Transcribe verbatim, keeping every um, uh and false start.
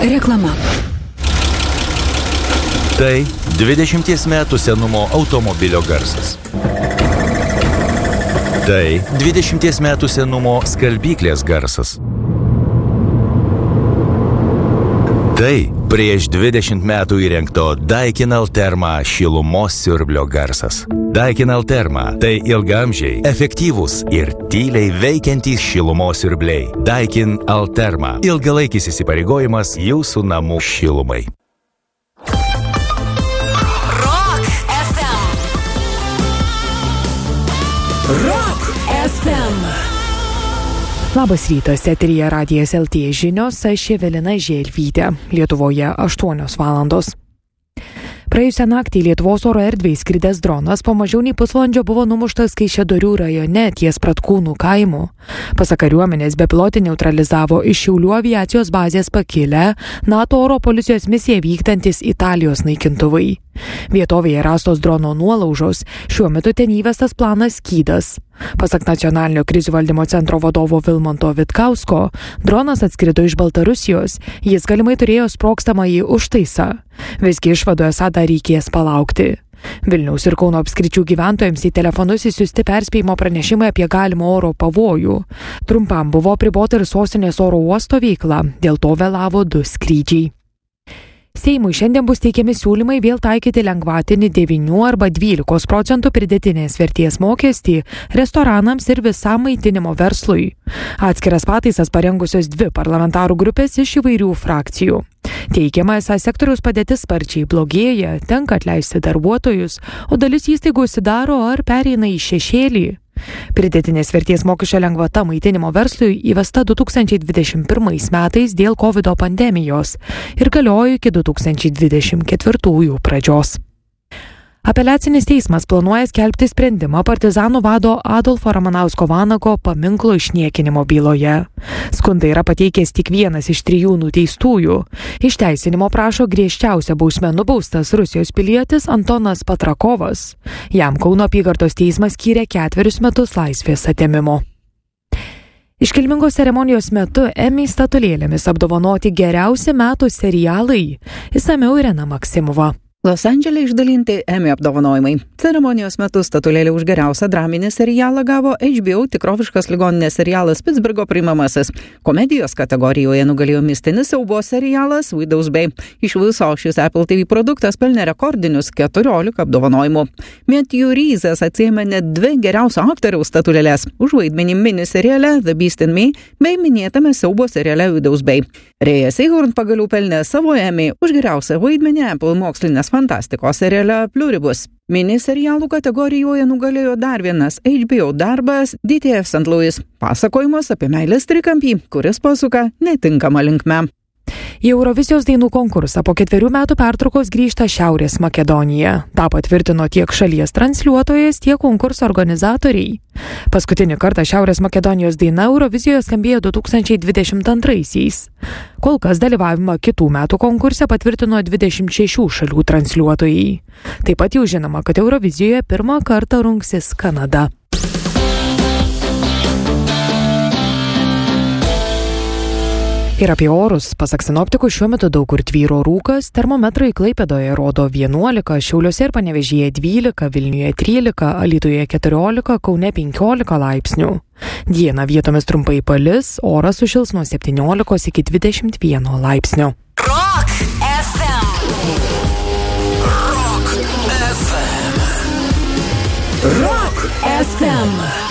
Reklama. Tai dvidešimties metų senumo automobilio garsas. Tai dvidešimties metų senumo skalbyklės garsas. Tai prieš dvidešimt metų įrengto Daikin Alterma šilumos siurblio garsas. Daikin Alterma – tai ilgaamžiai, efektyvūs ir tyliai veikiantys šilumos siurbliai. Daikin Alterma – ilgalaikis įsipareigojimas jūsų namų šilumai. Rock F M. Rock F M. Labas rytas, eteryje Radijas L T žinios, aš Evelina Želvytė. Lietuvoje aštuonios valandos. Praėjusią naktį Lietuvos oro erdvėj skridęs dronas po mažiau nei pusvalandžio buvo numuštas Kaišiadorių rajone ties Pratkūnų kaimu. Pasak kariuomenės, bepilotį neutralizavo iš Šiaulių aviacijos bazės pakilę NATO oro policijos misiją vykdantis Italijos naikintuvai. Vietovėje rastos drono nuolaužos, šiuo metu ten įvestas planas skydas. Pasak nacionalinio krizių valdymo centro vadovo Vilmanto Vitkausko, dronas atskrido iš Baltarusijos, jis galimai turėjo sprogstamąjį užtaisą. Visgi išvadų esą dar reikės palaukti. Vilniaus ir Kauno apskričių gyventojams į telefonus įsiųsti perspėjimo pranešimai apie galimą oro pavojų. Trumpam buvo apribota ir sostinės oro uosto veikla, dėl to vėlavo du skrydžiai. Seimui šiandien bus teikiami siūlymai vėl taikyti lengvatinį devynių arba dvylikos procentų pridėtinės vertės mokestį restoranams ir visam maitinimo verslui. Atskiras pataisas parengusios dvi parlamentarų grupės iš įvairių frakcijų. Teigiama, esą sektoriaus padėtis sparčiai blogėja, tenka atleisti darbuotojus, o dalis įstaigų užsidaro ar pereina į šešėlį. Pridėtinės vertės mokesčio lengvata maitinimo verslui įvesta du tūkstančiai dvidešimt pirmais metais dėl kovido pandemijos ir galiojo iki du tūkstančiai dvidešimt ketvirtųjų pradžios. Apeliacinis teismas planuoja skelbti sprendimą partizanų vado Adolfo Ramanausko Vanago paminklo išniekinimo byloje. Skundą yra pateikęs tik vienas iš trijų nuteistųjų. Išteisinimo prašo griežčiausia bausme nubaustas Rusijos pilietis Antonas Patrakovas. Jam Kauno apygardos teismas skyrė ketverius metus laisvės atėmimo. Iškilmingos ceremonijos metu Emmy statulėlėmis apdovanoti geriausi metų serialai. Išsamiau Irena Maksimova. Los Andžele išdalinti Emmy apdovanojimai. Ceremonijos metu statulėlę už geriausią draminį serialą gavo H B O tikroviškas ligoninės serialas Pitsburgo priimamasis. Komedijos kategorijoje nugalėjo mistinis siaubo serialas Widow's Bay. Iš viso šis Apple T V produktas pelnė rekordinius keturiolika apdovanojimų. Matthew Rhysas atsiėmė net dvi geriausio aktoriaus statulėles už vaidmenį mini seriale The Beast in Me bei minėtame siaubo seriale Widow's Bay. Rėjas Seihorn pagaliau pelnė savo Emmy už geriausią vaidmenį Apple mokslinės fantastikos seriale Pluribus. Mini serialų kategorijoje nugalėjo dar vienas H B O darbas D T F Saint Louis. Pasakojimas apie meilės trikampį, kuris pasuka netinkama linkme. Į Eurovizijos dainų konkursą po ketverių metų pertraukos grįžta Šiaurės Makedonija. Ta patvirtino tiek šalies transliuotojas, tiek konkurso organizatoriai. Paskutinį kartą Šiaurės Makedonijos daina Eurovizijoje skambėjo du tūkstančiai dvidešimt antraisiais. Kol kas dalyvavimą kitų metų konkurse patvirtino dvidešimt šešių šalių transliuotojai. Taip pat jau žinoma, kad Eurovizijoje pirmą kartą rungsis Kanada. Ir apie orus. Pasak sinoptikų, šiuo metu daug kur tvyro rūkas, termometrai Klaipėdoje rodo vienuolika, Šiauliuose ir Panevėžyje dvylika, Vilniuje trylika, Alytuje keturiolika, Kaune penkiolika laipsnių. Dieną vietomis trumpai palis, oras sušils nuo septyniolikos iki dvidešimt vieno laipsnio. Rock F M. Rock F M. Rock F M.